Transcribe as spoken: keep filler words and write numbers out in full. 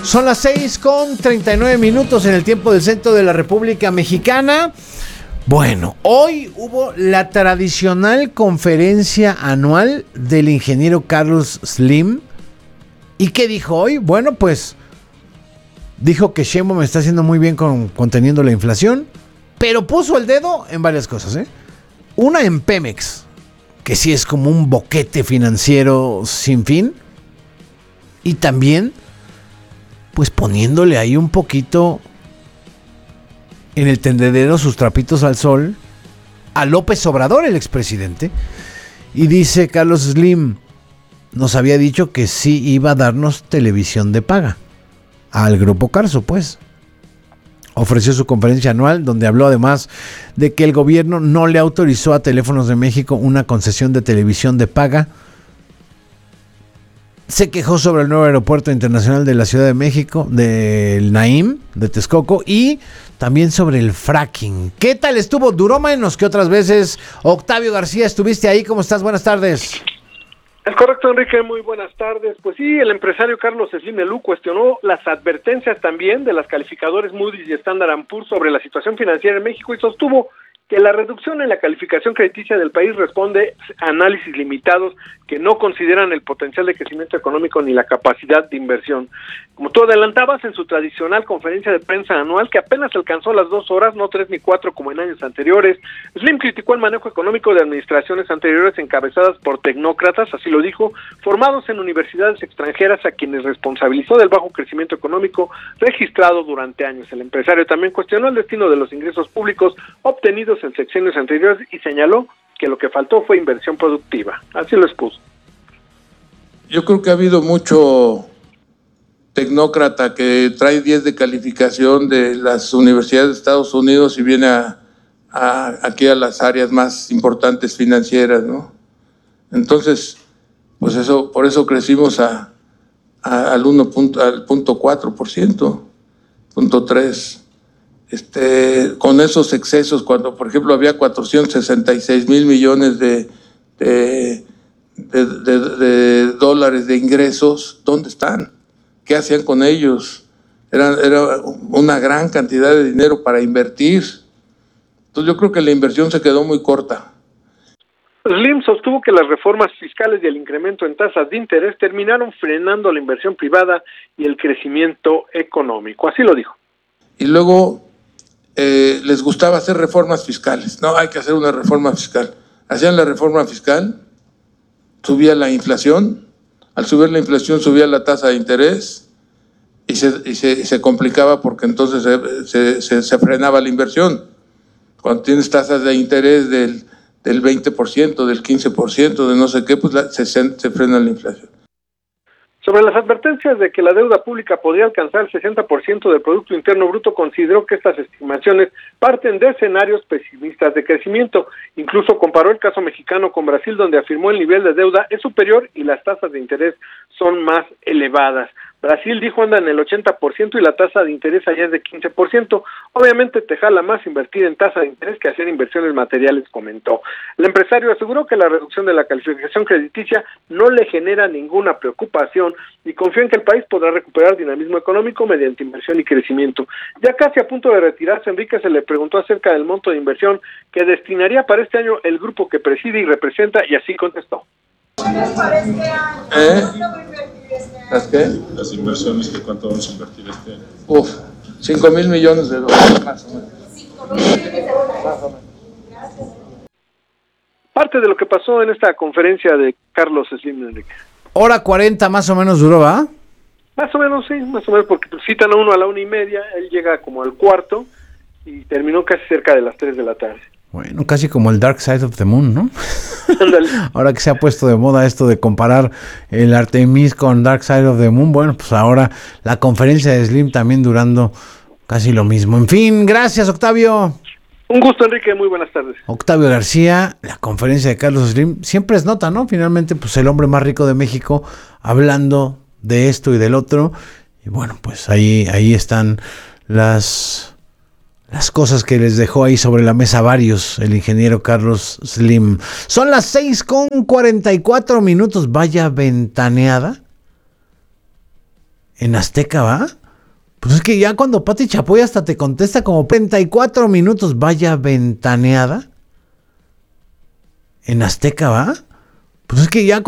Son las seis con treinta y nueve minutos en el tiempo del centro de la República Mexicana. Bueno, hoy hubo la tradicional conferencia anual del ingeniero Carlos Slim. ¿Y qué dijo hoy? Bueno, pues dijo que Sheinbaum está haciendo muy bien con conteniendo la inflación, pero puso el dedo en varias cosas, ¿eh? Una en Pemex, que sí es como un boquete financiero sin fin. Y también, pues poniéndole ahí un poquito en el tendedero sus trapitos al sol a López Obrador, el expresidente. Y dice Carlos Slim, nos había dicho que sí iba a darnos televisión de paga al Grupo Carso, pues. Ofreció su conferencia anual donde habló además de que el gobierno no le autorizó a Teléfonos de México una concesión de televisión de paga. Se quejó sobre el nuevo aeropuerto internacional de la Ciudad de México, del Naim, de Texcoco, y también sobre el fracking. ¿Qué tal estuvo? ¿Duró menos que otras veces? Octavio García, ¿estuviste ahí? ¿Cómo estás? Buenas tardes. Es correcto, Enrique, muy buenas tardes. Pues sí, el empresario Carlos Slim Elú cuestionó las advertencias también de las calificadores Moody's y Standard and Poor's sobre la situación financiera en México y sostuvo que la reducción en la calificación crediticia del país responde a análisis limitados que no consideran el potencial de crecimiento económico ni la capacidad de inversión. Como tú adelantabas en su tradicional conferencia de prensa anual, que apenas alcanzó las dos horas, no tres ni cuatro como en años anteriores, Slim criticó el manejo económico de administraciones anteriores encabezadas por tecnócratas, así lo dijo, formados en universidades extranjeras a quienes responsabilizó del bajo crecimiento económico registrado durante años. El empresario también cuestionó el destino de los ingresos públicos obtenidos en sexenios anteriores y señaló que lo que faltó fue inversión productiva. Así lo expuso. Yo creo que ha habido mucho tecnócrata que trae diez de calificación de las universidades de Estados Unidos y viene a, a, aquí a las áreas más importantes financieras, ¿no? Entonces, pues eso, por eso crecimos a, a, al uno punto, al punto cuatro por ciento, punto tres. Este, con esos excesos, cuando por ejemplo había cuatrocientos sesenta y seis mil millones de, de, de, de, de dólares de ingresos, ¿dónde están? ¿Qué hacían con ellos? Era, era una gran cantidad de dinero para invertir. Entonces yo creo que la inversión se quedó muy corta. Slim sostuvo que las reformas fiscales y el incremento en tasas de interés terminaron frenando la inversión privada y el crecimiento económico. Así lo dijo. Y luego Eh, les gustaba hacer reformas fiscales. No, hay que hacer una reforma fiscal. Hacían la reforma fiscal, subía la inflación, al subir la inflación subía la tasa de interés y se, y se, y se complicaba porque entonces se, se, se frenaba la inversión. Cuando tienes tasas de interés del, del veinte por ciento, del quince por ciento, de no sé qué, pues la, se, se frena la inflación. Sobre las advertencias de que la deuda pública podría alcanzar el sesenta por ciento del Producto Interno Bruto, consideró que estas estimaciones parten de escenarios pesimistas de crecimiento. Incluso comparó el caso mexicano con Brasil, donde afirmó el nivel de deuda es superior y las tasas de interés son más elevadas. Brasil, dijo, anda en el ochenta por ciento y la tasa de interés allá es de quince por ciento. Obviamente te jala más invertir en tasa de interés que hacer inversiones materiales, comentó. El empresario aseguró que la reducción de la calificación crediticia no le genera ninguna preocupación y confía en que el país podrá recuperar dinamismo económico mediante inversión y crecimiento. Ya casi a punto de retirarse, Enrique se le preguntó acerca del monto de inversión que destinaría para este año el grupo que preside y representa, y así contestó. ¿Eh? ¿Las qué? Las inversiones, que cuánto vamos a invertir este año. Uf, cinco mil millones de dólares, más o menos. cinco mil millones de dólares. Más o menos. Parte de lo que pasó en esta conferencia de Carlos Slim, Enrique. Hora cuarenta más o menos duró, ¿va? Más o menos, sí, más o menos, porque citan a uno a la una y media, él llega como al cuarto y terminó casi cerca de las tres de la tarde. Bueno, casi como el Dark Side of the Moon, ¿no? Ahora que se ha puesto de moda esto de comparar el Artemis con Dark Side of the Moon, bueno, pues ahora la conferencia de Slim también durando casi lo mismo. En fin, gracias, Octavio. Un gusto, Enrique, muy buenas tardes. Octavio García, la conferencia de Carlos Slim, siempre es nota, ¿no? Finalmente, pues el hombre más rico de México hablando de esto y del otro. Y bueno, pues ahí, ahí están las... las cosas que les dejó ahí sobre la mesa varios el ingeniero Carlos Slim. Son las seis con cuarenta y cuatro minutos. Vaya ventaneada En Azteca, ¿va? Pues es que ya cuando Pati Chapoy hasta te contesta como treinta y cuatro minutos, vaya ventaneada. En Azteca, ¿va? Pues es que ya